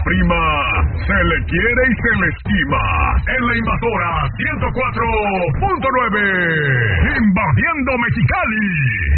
prima, se le quiere y se le estima. En la Invasora 104.9, invadiendo Mexicali.